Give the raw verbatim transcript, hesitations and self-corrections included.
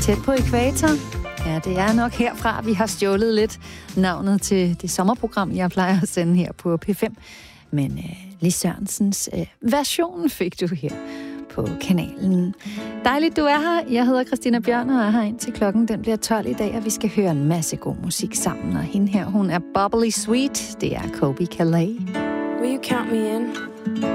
Tæt på ækvator. Ja, det er nok herfra, vi har stjålet lidt navnet til det sommerprogram, jeg plejer at sende her på P fem. Men øh, Lis Sørensens øh, version fik du her på kanalen. Dejligt, du er her. Jeg hedder Christina Bjørn og er her indtil klokken den bliver tolv i dag, og vi skal høre en masse god musik sammen. Og hende her, hun er bubbly sweet. Det er Kobe Calais. Will you count me in?